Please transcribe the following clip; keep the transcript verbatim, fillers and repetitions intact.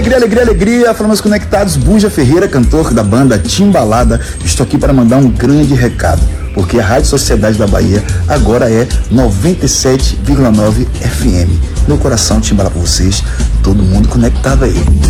Alegria, alegria, alegria. Falamos conectados. Buja Ferreira, cantor da banda Timbalada. Estou aqui para mandar um grande recado, porque a Rádio Sociedade da Bahia agora é noventa e sete vírgula nove F M. Meu coração Timbalada por vocês. Todo mundo conectado aí.